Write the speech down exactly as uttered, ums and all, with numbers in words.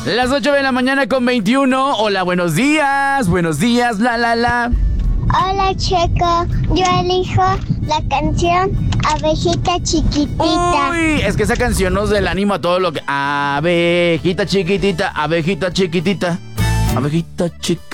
Las ocho de la mañana con veintiuno. Hola, buenos días. Buenos días, la, la, la. Hola, Checo. Yo elijo la canción Abejita Chiquitita. Uy, es que esa canción nos da el ánimo a todo lo que... Abejita chiquitita, abejita chiquitita, abejita chiquitita.